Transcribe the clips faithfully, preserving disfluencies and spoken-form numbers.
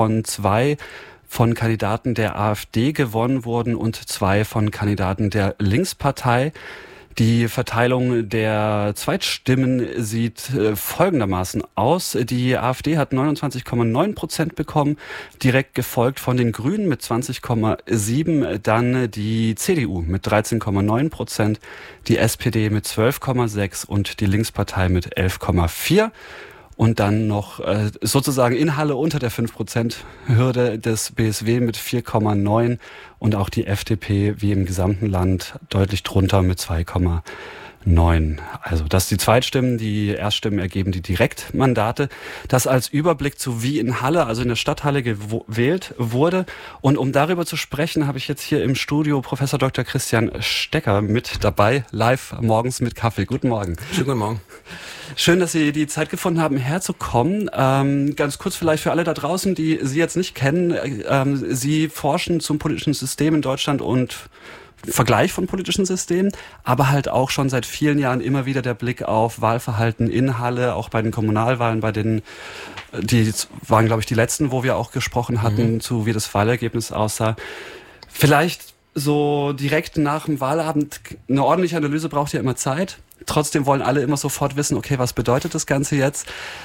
von zwei von Kandidaten der AfD gewonnen wurden und zwei von Kandidaten der Linkspartei. Die Verteilung der Zweitstimmen sieht äh, folgendermaßen aus. Die AfD hat neunundzwanzig Komma neun Prozent bekommen, direkt gefolgt von den Grünen mit zwanzig Komma sieben, dann die C D U mit dreizehn Komma neun Prozent, die S P D mit zwölf Komma sechs und die Linkspartei mit elf Komma vier. Und dann noch äh, sozusagen in Halle unter der fünf Prozent Hürde des B S W mit vier Komma neun und auch die F D P wie im gesamten Land deutlich drunter mit zwei Komma neun. Also das die Zweitstimmen, die Erststimmen ergeben die Direktmandate. Das als Überblick zu wie in Halle, also in der Stadthalle gewählt wurde. Und um darüber zu sprechen, habe ich jetzt hier im Studio Professor Doktor Christian Stecker mit dabei, live morgens mit Kaffee. Guten Morgen. Schönen guten Morgen. Schön, dass Sie die Zeit gefunden haben, herzukommen. Ähm, ganz kurz vielleicht für alle da draußen, die Sie jetzt nicht kennen. Ähm, Sie forschen zum politischen System in Deutschland und Vergleich von politischen Systemen, aber halt auch schon seit vielen Jahren immer wieder der Blick auf Wahlverhalten in Halle, auch bei den Kommunalwahlen, bei den, die waren, glaube ich, die letzten, wo wir auch gesprochen hatten, mhm. zu wie das Wahlergebnis aussah. Vielleicht so direkt nach dem Wahlabend, eine ordentliche Analyse braucht ja immer Zeit. Trotzdem wollen alle immer sofort wissen, okay, was bedeutet das Ganze jetzt?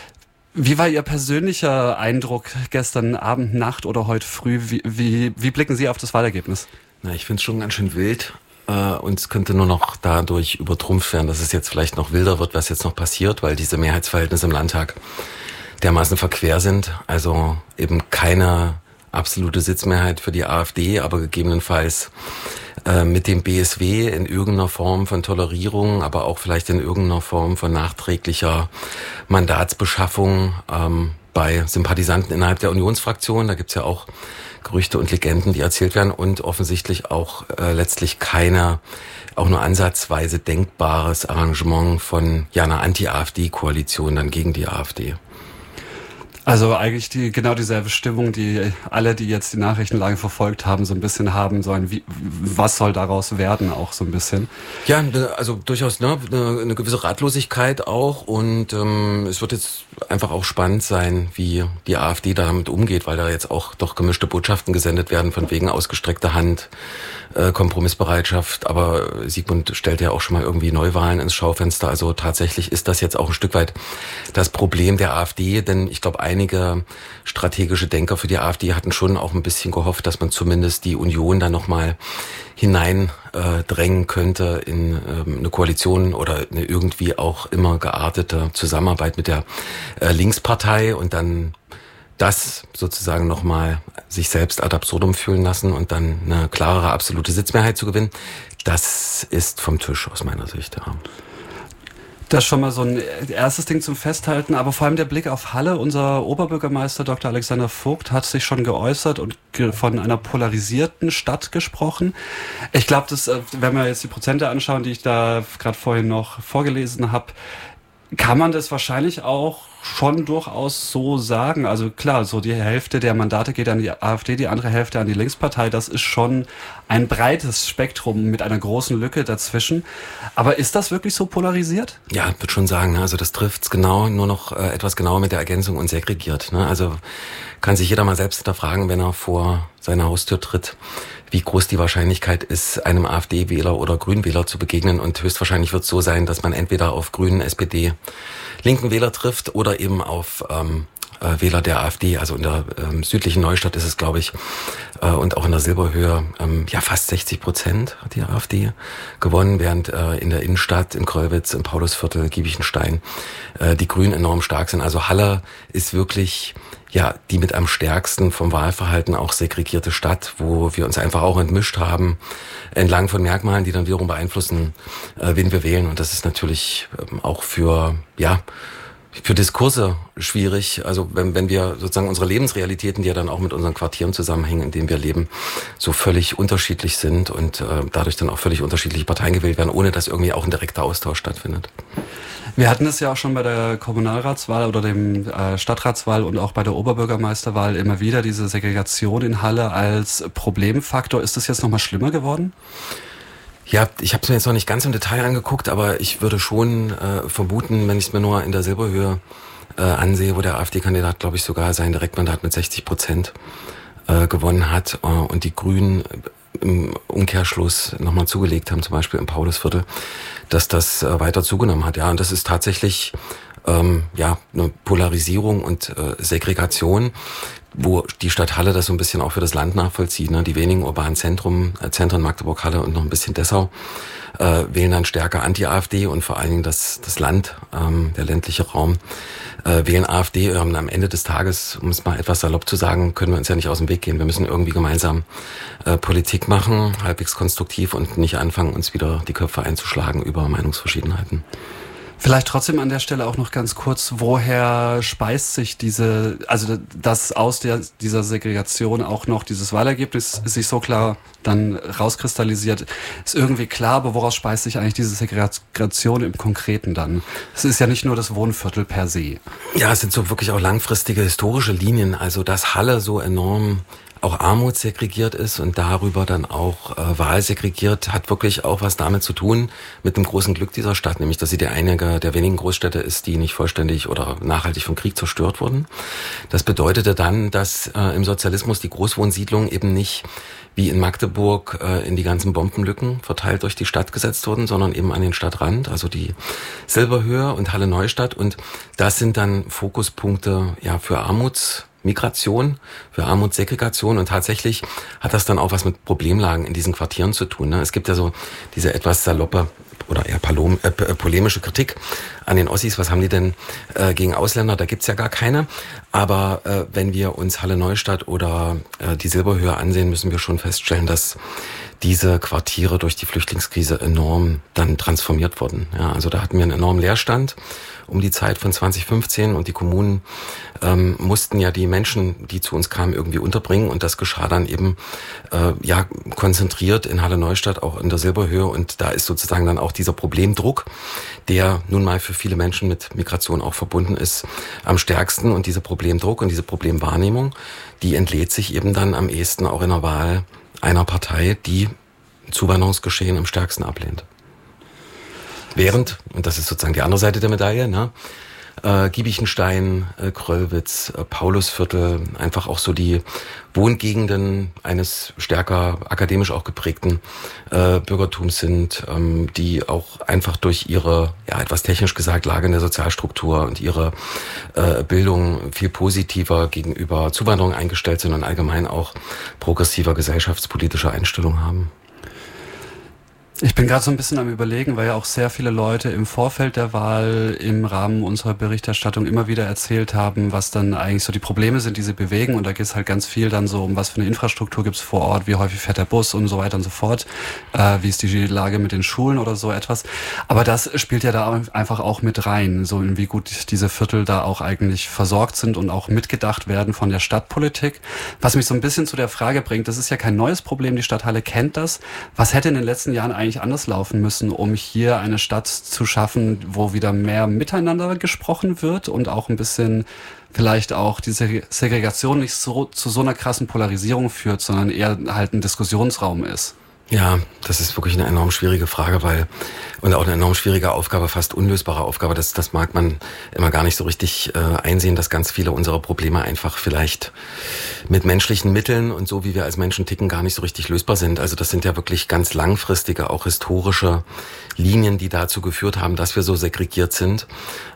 Wie war Ihr persönlicher Eindruck gestern Abend, Nacht oder heute früh? Wie, wie, wie blicken Sie auf das Wahlergebnis? Na, ich finde es schon ganz schön wild. Äh, und es könnte nur noch dadurch übertrumpft werden, dass es jetzt vielleicht noch wilder wird, was jetzt noch passiert, weil diese Mehrheitsverhältnisse im Landtag dermaßen verquer sind. Also eben keine absolute Sitzmehrheit für die AfD, aber gegebenenfalls äh, mit dem B S W in irgendeiner Form von Tolerierung, aber auch vielleicht in irgendeiner Form von nachträglicher Mandatsbeschaffung ähm, bei Sympathisanten innerhalb der Unionsfraktion. Da gibt's ja auch Gerüchte und Legenden, die erzählt werden und offensichtlich auch äh, letztlich keine, auch nur ansatzweise denkbares Arrangement von ja einer Anti-AfD-Koalition dann gegen die AfD. Also eigentlich die genau dieselbe Stimmung, die alle, die jetzt die Nachrichtenlage verfolgt haben, so ein bisschen haben sollen. Wie, was soll daraus werden, auch so ein bisschen? Ja, also durchaus ne, eine, eine gewisse Ratlosigkeit auch und ähm, es wird jetzt einfach auch spannend sein, wie die AfD damit umgeht, weil da jetzt auch doch gemischte Botschaften gesendet werden, von wegen ausgestreckte Hand, äh, Kompromissbereitschaft, aber Sigmund stellt ja auch schon mal irgendwie Neuwahlen ins Schaufenster, also tatsächlich ist das jetzt auch ein Stück weit das Problem der AfD, denn ich glaube, einige strategische Denker für die AfD hatten schon auch ein bisschen gehofft, dass man zumindest die Union dann nochmal hinein äh, drängen könnte in ähm, eine Koalition oder eine irgendwie auch immer geartete Zusammenarbeit mit der äh, Linkspartei und dann das sozusagen nochmal sich selbst ad absurdum fühlen lassen und dann eine klarere absolute Sitzmehrheit zu gewinnen. Das ist vom Tisch aus meiner Sicht, ja. Das ist schon mal so ein erstes Ding zum Festhalten, aber vor allem der Blick auf Halle. Unser Oberbürgermeister Doktor Alexander Vogt hat sich schon geäußert und ge- von einer polarisierten Stadt gesprochen. Ich glaube, das, wenn wir jetzt die Prozente anschauen, die ich da gerade vorhin noch vorgelesen habe, kann man das wahrscheinlich auch schon durchaus so sagen. Also klar, so die Hälfte der Mandate geht an die AfD, die andere Hälfte an die Linkspartei. Das ist schon ein breites Spektrum mit einer großen Lücke dazwischen. Aber ist das wirklich so polarisiert? Ja, ich würde schon sagen, also das trifft's genau, nur noch äh, etwas genauer mit der Ergänzung und segregiert. Ne? Also kann sich jeder mal selbst hinterfragen, wenn er vor seiner Haustür tritt, wie groß die Wahrscheinlichkeit ist, einem AfD-Wähler oder Grünwähler zu begegnen. Und höchstwahrscheinlich wird es so sein, dass man entweder auf Grünen, S P D, linken Wähler trifft oder eben auf ähm, äh, Wähler der AfD. Also in der ähm, südlichen Neustadt ist es, glaube ich, äh, und auch in der Silberhöhe ähm, ja fast sechzig Prozent hat die AfD gewonnen, während äh, in der Innenstadt, in Kröllwitz, im Paulusviertel, Giebichenstein äh, die Grünen enorm stark sind. Also Halle ist wirklich ja die mit am stärksten vom Wahlverhalten auch segregierte Stadt, wo wir uns einfach auch entmischt haben, entlang von Merkmalen, die dann wiederum beeinflussen, äh, wen wir wählen. Und das ist natürlich ähm, auch für, ja, für Diskurse schwierig. Also wenn, wenn wir sozusagen unsere Lebensrealitäten, die ja dann auch mit unseren Quartieren zusammenhängen, in denen wir leben, so völlig unterschiedlich sind und äh, dadurch dann auch völlig unterschiedliche Parteien gewählt werden, ohne dass irgendwie auch ein direkter Austausch stattfindet. Wir hatten es ja auch schon bei der Kommunalratswahl oder dem äh, Stadtratswahl und auch bei der Oberbürgermeisterwahl immer wieder, diese Segregation in Halle als Problemfaktor. Ist das jetzt nochmal schlimmer geworden? Ja, ich habe es mir jetzt noch nicht ganz im Detail angeguckt, aber ich würde schon äh, vermuten, wenn ich es mir nur in der Silberhöhe äh, ansehe, wo der AfD-Kandidat, glaube ich, sogar sein Direktmandat mit sechzig Prozent äh, gewonnen hat äh, und die Grünen im Umkehrschluss nochmal zugelegt haben, zum Beispiel im Paulusviertel, dass das äh, weiter zugenommen hat. Ja, und das ist tatsächlich ähm, ja eine Polarisierung und äh, Segregation, wo die Stadt Halle das so ein bisschen auch für das Land nachvollzieht. Ne? Die wenigen urbanen Zentrum, äh, Zentren Magdeburg, Halle und noch ein bisschen Dessau äh, wählen dann stärker Anti-AfD und vor allen Dingen das, das Land, ähm, der ländliche Raum, äh, wählen AfD. Ähm, am Ende des Tages, um es mal etwas salopp zu sagen, können wir uns ja nicht aus dem Weg gehen. Wir müssen irgendwie gemeinsam äh, Politik machen, halbwegs konstruktiv und nicht anfangen, uns wieder die Köpfe einzuschlagen über Meinungsverschiedenheiten. Vielleicht trotzdem an der Stelle auch noch ganz kurz, woher speist sich diese, also dass aus der, dieser Segregation auch noch dieses Wahlergebnis sich so klar dann rauskristallisiert, ist irgendwie klar, aber woraus speist sich eigentlich diese Segregation im Konkreten dann? Es ist ja nicht nur das Wohnviertel per se. Ja, es sind so wirklich auch langfristige historische Linien, also dass Halle so enorm auch armutssegregiert ist und darüber dann auch äh, wahlsegregiert, hat wirklich auch was damit zu tun, mit dem großen Glück dieser Stadt, nämlich dass sie die einige der wenigen Großstädte ist, die nicht vollständig oder nachhaltig vom Krieg zerstört wurden. Das bedeutete dann, dass äh, im Sozialismus die Großwohnsiedlungen eben nicht wie in Magdeburg äh, in die ganzen Bombenlücken verteilt durch die Stadt gesetzt wurden, sondern eben an den Stadtrand, also die Silberhöhe und Halle Neustadt. Und das sind dann Fokuspunkte ja für Armuts Migration, für Armutssegregation und tatsächlich hat das dann auch was mit Problemlagen in diesen Quartieren zu tun. Ne? Es gibt ja so diese etwas saloppe oder eher palom, äh, polemische Kritik an den Ossis. Was haben die denn äh, gegen Ausländer? Da gibt's ja gar keine. Aber äh, wenn wir uns Halle Neustadt oder äh, die Silberhöhe ansehen, müssen wir schon feststellen, dass diese Quartiere durch die Flüchtlingskrise enorm dann transformiert wurden. Ja, also da hatten wir einen enormen Leerstand um die Zeit von zwanzig fünfzehn und die Kommunen ähm, mussten ja die Menschen, die zu uns kamen, irgendwie unterbringen und das geschah dann eben äh, ja konzentriert in Halle Neustadt, auch in der Silberhöhe und da ist sozusagen dann auch dieser Problemdruck, der nun mal für viele Menschen mit Migration auch verbunden ist, am stärksten und dieser Problemdruck und diese Problemwahrnehmung, die entlädt sich eben dann am ehesten auch in der Wahl einer Partei, die Zuwanderungsgeschehen am stärksten ablehnt. Während, und das ist sozusagen die andere Seite der Medaille, ne, äh, Giebichenstein, äh, Kröllwitz, äh, Paulusviertel, einfach auch so die Wohngegenden eines stärker akademisch auch geprägten äh, Bürgertums sind, ähm, die auch einfach durch ihre, ja etwas technisch gesagt, Lage in der Sozialstruktur und ihre äh, Bildung viel positiver gegenüber Zuwanderung eingestellt sind und allgemein auch progressiver gesellschaftspolitischer Einstellung haben. Ich bin gerade so ein bisschen am Überlegen, weil ja auch sehr viele Leute im Vorfeld der Wahl im Rahmen unserer Berichterstattung immer wieder erzählt haben, was dann eigentlich so die Probleme sind, die sie bewegen. Und da geht es halt ganz viel dann so um, was für eine Infrastruktur gibt es vor Ort, wie häufig fährt der Bus und so weiter und so fort. Äh, wie ist die Lage mit den Schulen oder so etwas. Aber das spielt ja da einfach auch mit rein, so in wie gut diese Viertel da auch eigentlich versorgt sind und auch mitgedacht werden von der Stadtpolitik. Was mich so ein bisschen zu der Frage bringt, das ist ja kein neues Problem, die Stadt Halle kennt das. Was hätte in den letzten Jahren eigentlich eigentlich anders laufen müssen, um hier eine Stadt zu schaffen, wo wieder mehr miteinander gesprochen wird und auch ein bisschen vielleicht auch diese Segregation nicht so zu so einer krassen Polarisierung führt, sondern eher halt ein Diskussionsraum ist? Ja, das ist wirklich eine enorm schwierige Frage, weil und auch eine enorm schwierige Aufgabe, fast unlösbare Aufgabe. Das, das mag man immer gar nicht so richtig äh, einsehen, dass ganz viele unserer Probleme einfach vielleicht mit menschlichen Mitteln und so wie wir als Menschen ticken gar nicht so richtig lösbar sind. Also das sind ja wirklich ganz langfristige, auch historische Linien, die dazu geführt haben, dass wir so segregiert sind.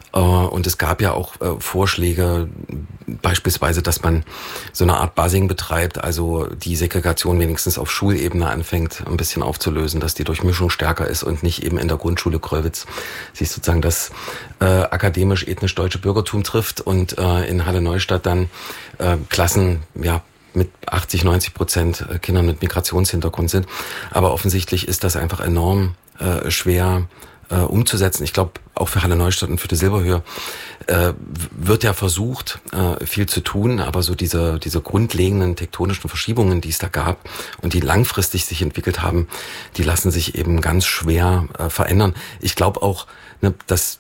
Und es gab ja auch äh, Vorschläge, beispielsweise, dass man so eine Art Buzzing betreibt, also die Segregation wenigstens auf Schulebene anfängt, ein bisschen aufzulösen, dass die Durchmischung stärker ist und nicht eben in der Grundschule Kröllwitz sich sozusagen das äh, akademisch-ethnisch deutsche Bürgertum trifft und äh, in Halle Neustadt dann äh, Klassen, ja, mit achtzig, neunzig Prozent Kindern mit Migrationshintergrund sind. Aber offensichtlich ist das einfach enorm äh, schwer äh, umzusetzen. Ich glaube, auch für Halle Neustadt und für die Silberhöhe äh, wird ja versucht, äh, viel zu tun, aber so diese diese grundlegenden tektonischen Verschiebungen, die es da gab und die langfristig sich entwickelt haben, die lassen sich eben ganz schwer äh, verändern. Ich glaube auch, ne, dass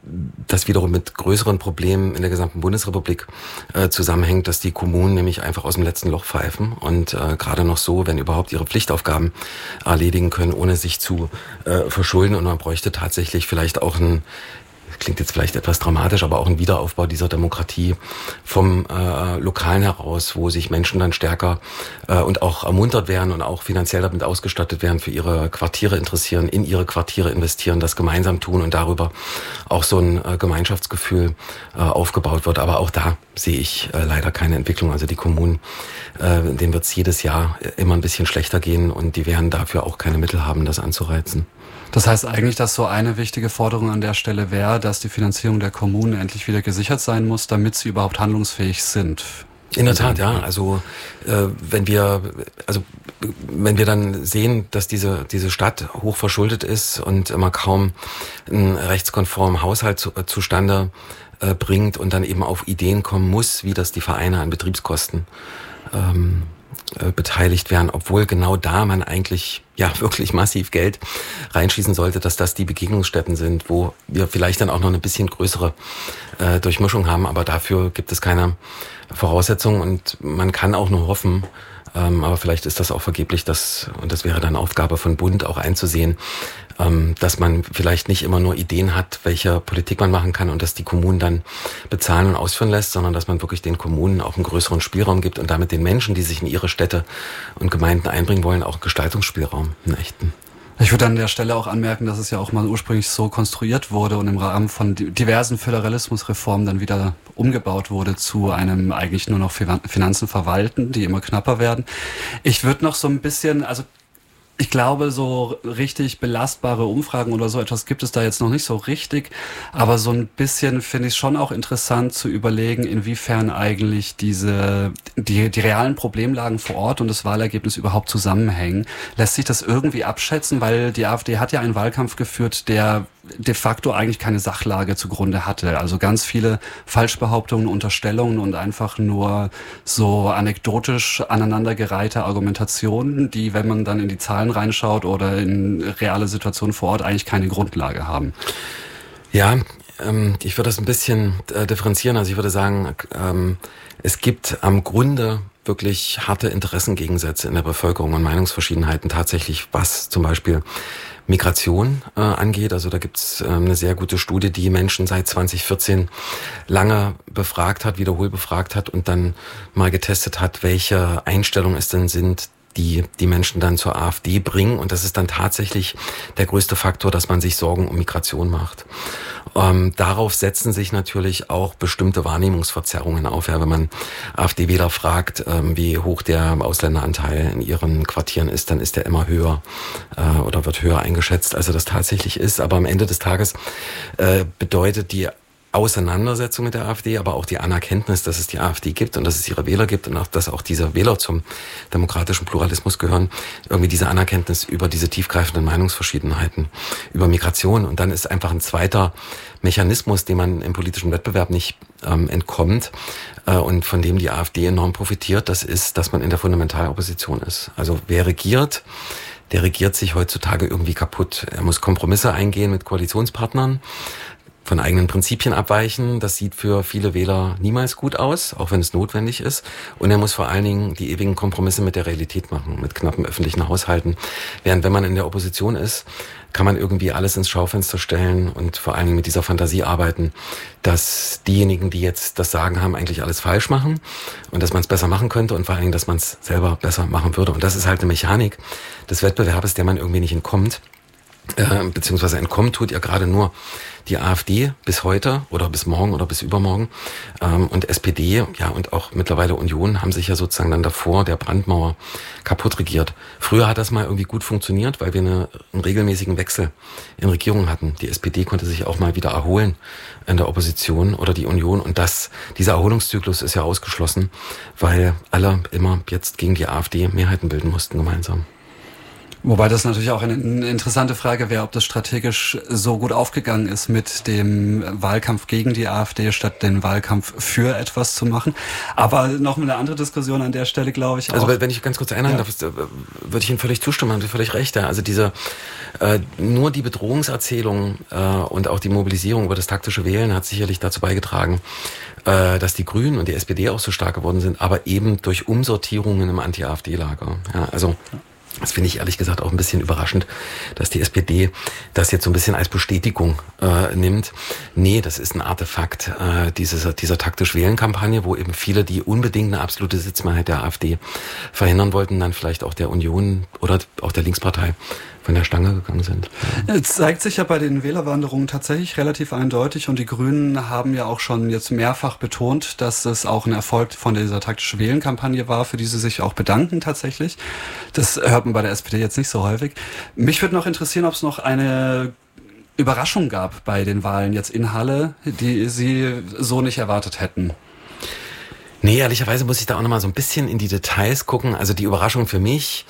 das wiederum mit größeren Problemen in der gesamten Bundesrepublik äh, zusammenhängt, dass die Kommunen nämlich einfach aus dem letzten Loch pfeifen und äh, gerade noch so, wenn überhaupt, ihre Pflichtaufgaben erledigen können, ohne sich zu äh, verschulden. Und man bräuchte tatsächlich vielleicht auch ein klingt jetzt vielleicht etwas dramatisch, aber auch ein Wiederaufbau dieser Demokratie vom äh, Lokalen heraus, wo sich Menschen dann stärker äh, und auch ermuntert werden und auch finanziell damit ausgestattet werden, für ihre Quartiere interessieren, in ihre Quartiere investieren, das gemeinsam tun und darüber auch so ein äh, Gemeinschaftsgefühl äh, aufgebaut wird. Aber auch da sehe ich äh, leider keine Entwicklung. Also die Kommunen, äh, denen wird es jedes Jahr immer ein bisschen schlechter gehen und die werden dafür auch keine Mittel haben, das anzureizen. Das heißt eigentlich, dass so eine wichtige Forderung an der Stelle wäre, dass die Finanzierung der Kommunen endlich wieder gesichert sein muss, damit sie überhaupt handlungsfähig sind. In der Tat, ja. Also äh, wenn wir, also wenn wir dann sehen, dass diese diese Stadt hoch verschuldet ist und immer kaum einen rechtskonformen Haushalt zu, äh, zustande äh, bringt und dann eben auf Ideen kommen muss, wie das die Vereine an Betriebskosten ähm, äh, beteiligt werden, obwohl genau da man eigentlich ja wirklich massiv Geld reinschießen sollte, dass das die Begegnungsstätten sind, wo wir vielleicht dann auch noch eine bisschen größere äh, Durchmischung haben, aber dafür gibt es keine Voraussetzungen und man kann auch nur hoffen, ähm, aber vielleicht ist das auch vergeblich, dass, und das wäre dann Aufgabe von Bund auch einzusehen, ähm, dass man vielleicht nicht immer nur Ideen hat, welche Politik man machen kann und dass die Kommunen dann bezahlen und ausführen lässt, sondern dass man wirklich den Kommunen auch einen größeren Spielraum gibt und damit den Menschen, die sich in ihre Städte und Gemeinden einbringen wollen, auch Gestaltungsspielraum, einen echten. Ich würde an der Stelle auch anmerken, dass es ja auch mal ursprünglich so konstruiert wurde und im Rahmen von diversen Föderalismusreformen dann wieder umgebaut wurde zu einem eigentlich nur noch Finanzen verwalten, die immer knapper werden. Ich würde noch so ein bisschen, also ich glaube, so richtig belastbare Umfragen oder so etwas gibt es da jetzt noch nicht so richtig. Aber so ein bisschen finde ich es schon auch interessant zu überlegen, inwiefern eigentlich diese, die, die realen Problemlagen vor Ort und das Wahlergebnis überhaupt zusammenhängen. Lässt sich das irgendwie abschätzen? Weil die AfD hat ja einen Wahlkampf geführt, der de facto eigentlich keine Sachlage zugrunde hatte. Also ganz viele Falschbehauptungen, Unterstellungen und einfach nur so anekdotisch aneinandergereihte Argumentationen, die, wenn man dann in die Zahlen reinschaut oder in reale Situationen vor Ort, eigentlich keine Grundlage haben. Ja, ähm, ich würde das ein bisschen äh, differenzieren. Also ich würde sagen, ähm, es gibt am Grunde wirklich harte Interessengegensätze in der Bevölkerung und Meinungsverschiedenheiten tatsächlich, was zum Beispiel Migration äh, angeht. Also da gibt's äh, eine sehr gute Studie, die Menschen seit zwanzig vierzehn lange befragt hat, wiederholt befragt hat und dann mal getestet hat, welche Einstellungen es denn sind, die die Menschen dann zur AfD bringen. Und das ist dann tatsächlich der größte Faktor, dass man sich Sorgen um Migration macht. Ähm, darauf setzen sich natürlich auch bestimmte Wahrnehmungsverzerrungen auf. Ja, wenn man AfD-Wähler fragt, ähm, wie hoch der Ausländeranteil in ihren Quartieren ist, dann ist der immer höher äh, oder wird höher eingeschätzt, als er das tatsächlich ist. Aber am Ende des Tages äh, bedeutet die Auseinandersetzung mit der AfD, aber auch die Anerkenntnis, dass es die AfD gibt und dass es ihre Wähler gibt und auch, dass auch diese Wähler zum demokratischen Pluralismus gehören, irgendwie diese Anerkenntnis über diese tiefgreifenden Meinungsverschiedenheiten, über Migration. Und dann ist einfach ein zweiter Mechanismus, dem man im politischen Wettbewerb nicht ähm, entkommt äh, und von dem die AfD enorm profitiert, das ist, dass man in der Fundamentalopposition ist. Also wer regiert, der regiert sich heutzutage irgendwie kaputt. Er muss Kompromisse eingehen mit Koalitionspartnern, von eigenen Prinzipien abweichen. Das sieht für viele Wähler niemals gut aus, auch wenn es notwendig ist. Und er muss vor allen Dingen die ewigen Kompromisse mit der Realität machen, mit knappen öffentlichen Haushalten. Während wenn man in der Opposition ist, kann man irgendwie alles ins Schaufenster stellen und vor allen Dingen mit dieser Fantasie arbeiten, dass diejenigen, die jetzt das Sagen haben, eigentlich alles falsch machen und dass man es besser machen könnte und vor allen Dingen, dass man es selber besser machen würde. Und das ist halt eine Mechanik des Wettbewerbes, der man irgendwie nicht entkommt. Äh, beziehungsweise entkommen tut ja gerade nur die AfD bis heute oder bis morgen oder bis übermorgen ähm, und S P D, ja und auch mittlerweile Union haben sich ja sozusagen dann davor der Brandmauer kaputt regiert. Früher hat das mal irgendwie gut funktioniert, weil wir eine, einen regelmäßigen Wechsel in Regierungen hatten. Die S P D konnte sich auch mal wieder erholen in der Opposition oder die Union und das, dieser Erholungszyklus ist ja ausgeschlossen, weil alle immer jetzt gegen die AfD Mehrheiten bilden mussten gemeinsam. Wobei das natürlich auch eine interessante Frage wäre, ob das strategisch so gut aufgegangen ist, mit dem Wahlkampf gegen die AfD statt den Wahlkampf für etwas zu machen. Aber noch eine andere Diskussion an der Stelle, glaube ich. Auch. Also wenn ich ganz kurz einhaken ja. darf, würde ich Ihnen völlig zustimmen, haben Sie völlig recht. Ja. Also diese äh, nur die Bedrohungserzählung äh, und auch die Mobilisierung über das taktische Wählen hat sicherlich dazu beigetragen, äh, dass die Grünen und die S P D auch so stark geworden sind, aber eben durch Umsortierungen im Anti-AfD-Lager. Ja, also Das finde ich ehrlich gesagt auch ein bisschen überraschend, dass die S P D das jetzt so ein bisschen als Bestätigung äh, nimmt. Nee, das ist ein Artefakt äh, dieser, dieser taktisch-Wählen-Kampagne, wo eben viele, die unbedingt eine absolute Sitzmehrheit der AfD verhindern wollten, dann vielleicht auch der Union oder auch der Linkspartei von der Stange gegangen sind. Es zeigt sich ja bei den Wählerwanderungen tatsächlich relativ eindeutig und die Grünen haben ja auch schon jetzt mehrfach betont, dass es auch ein Erfolg von dieser taktischen Wählen-Kampagne war, für die sie sich auch bedanken tatsächlich. Das hört man bei der S P D jetzt nicht so häufig. Mich würde noch interessieren, ob es noch eine Überraschung gab bei den Wahlen jetzt in Halle, die Sie so nicht erwartet hätten. Nee, ehrlicherweise muss ich da auch noch mal so ein bisschen in die Details gucken. Also die Überraschung für mich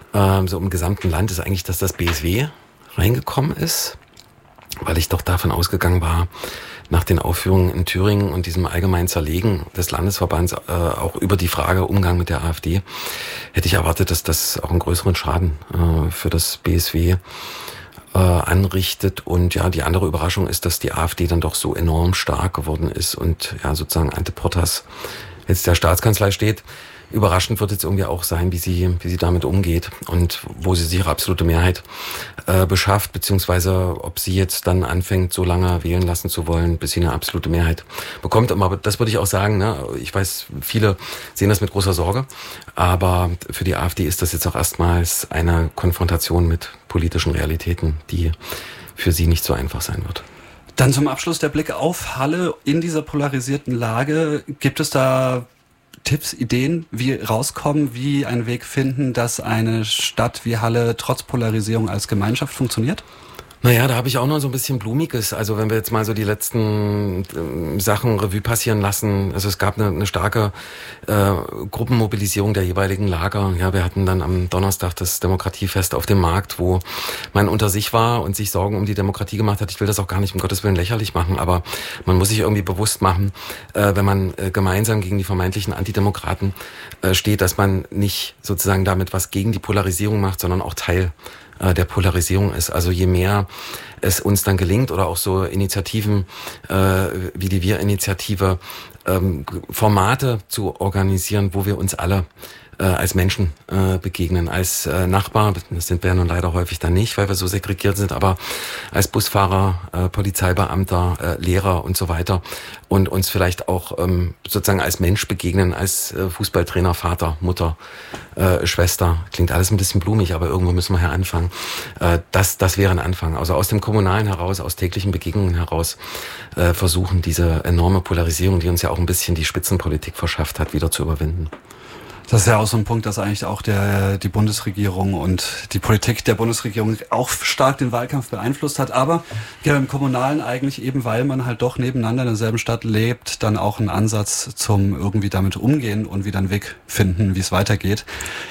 so im gesamten Land ist eigentlich, dass das B S W reingekommen ist, weil ich doch davon ausgegangen war, nach den Aufführungen in Thüringen und diesem allgemeinen Zerlegen des Landesverbands, äh, auch über die Frage Umgang mit der AfD, hätte ich erwartet, dass das auch einen größeren Schaden äh, für das B S W äh, anrichtet. Und ja, die andere Überraschung ist, dass die AfD dann doch so enorm stark geworden ist und ja sozusagen Ante Portas jetzt der Staatskanzlei steht. Überraschend wird jetzt irgendwie auch sein, wie sie, wie sie damit umgeht und wo sie sich ihre absolute Mehrheit äh, beschafft, beziehungsweise ob sie jetzt dann anfängt, so lange wählen lassen zu wollen, bis sie eine absolute Mehrheit bekommt. Aber das würde ich auch sagen, ne? Ich weiß, viele sehen das mit großer Sorge, aber für die AfD ist das jetzt auch erstmals eine Konfrontation mit politischen Realitäten, die für sie nicht so einfach sein wird. Dann zum Abschluss der Blick auf Halle in dieser polarisierten Lage. Gibt es da Tipps, Ideen, wie rauskommen, wie einen Weg finden, dass eine Stadt wie Halle trotz Polarisierung als Gemeinschaft funktioniert? Naja, da habe ich auch noch so ein bisschen Blumiges. Also wenn wir jetzt mal so die letzten äh, Sachen Revue passieren lassen. Also es gab eine, eine starke äh, Gruppenmobilisierung der jeweiligen Lager. Ja, wir hatten dann am Donnerstag das Demokratiefest auf dem Markt, wo man unter sich war und sich Sorgen um die Demokratie gemacht hat. Ich will das auch gar nicht um Gottes Willen lächerlich machen, aber man muss sich irgendwie bewusst machen, äh, wenn man äh, gemeinsam gegen die vermeintlichen Antidemokraten äh, steht, dass man nicht sozusagen damit was gegen die Polarisierung macht, sondern auch Teil der Polarisierung ist. Also je mehr es uns dann gelingt oder auch so Initiativen äh, wie die Wir-Initiative, ähm, Formate zu organisieren, wo wir uns alle äh, als Menschen äh, begegnen, als äh, Nachbar, das sind wir ja nun leider häufig dann nicht, weil wir so segregiert sind, aber als Busfahrer, äh, Polizeibeamter, äh, Lehrer und so weiter und uns vielleicht auch ähm, sozusagen als Mensch begegnen, als äh, Fußballtrainer, Vater, Mutter, äh, Schwester. Klingt alles ein bisschen blumig, aber irgendwo müssen wir hier anfangen. Äh, das, das wäre ein Anfang. Also aus dem Kommunalen heraus, aus täglichen Begegnungen heraus äh, versuchen, diese enorme Polarisierung, die uns ja auch ein bisschen die Spitzenpolitik verschafft hat, wieder zu überwinden. Das ist ja auch so ein Punkt, dass eigentlich auch der, die Bundesregierung und die Politik der Bundesregierung auch stark den Wahlkampf beeinflusst hat. Aber ja, im Kommunalen eigentlich eben, weil man halt doch nebeneinander in derselben Stadt lebt, dann auch einen Ansatz zum irgendwie damit umgehen und wieder einen Weg finden, wie es weitergeht.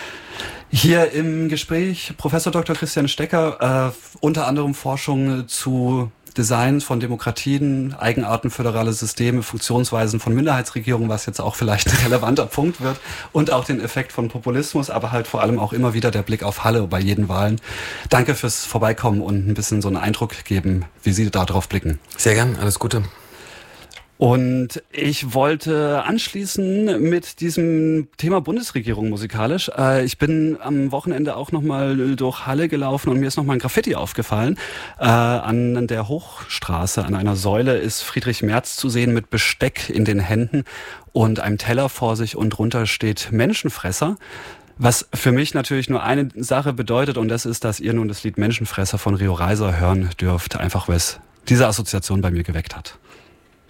Hier im Gespräch Professor Doktor Christian Stecker, äh, unter anderem Forschung zu Design von Demokratien, Eigenarten föderale Systeme, Funktionsweisen von Minderheitsregierungen, was jetzt auch vielleicht ein relevanter Punkt wird, und auch den Effekt von Populismus, aber halt vor allem auch immer wieder der Blick auf Halle bei jeden Wahlen. Danke fürs Vorbeikommen und ein bisschen so einen Eindruck geben, wie Sie da drauf blicken. Sehr gern, alles Gute. Und ich wollte anschließen mit diesem Thema Bundesregierung musikalisch. Ich bin am Wochenende auch nochmal durch Halle gelaufen und mir ist nochmal ein Graffiti aufgefallen. An der Hochstraße, an einer Säule, ist Friedrich Merz zu sehen mit Besteck in den Händen und einem Teller vor sich und drunter steht Menschenfresser. Was für mich natürlich nur eine Sache bedeutet, und das ist, dass ihr nun das Lied Menschenfresser von Rio Reiser hören dürft, einfach weil es diese Assoziation bei mir geweckt hat.